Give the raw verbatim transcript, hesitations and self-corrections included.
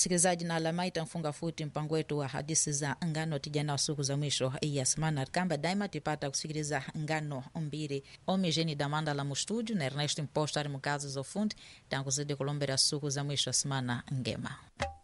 msikilizaji na alama itamfunga futi mpango wetu wa hadithi za ngano tijana wa siku za mwisho ya semana kamba daima tipata kusikiliza ngano mbili omijeni damanda la mustudio na Ernesto Imposto ari mukazi za ufundi tangu zidi kulombera siku za mwisho semana ngema.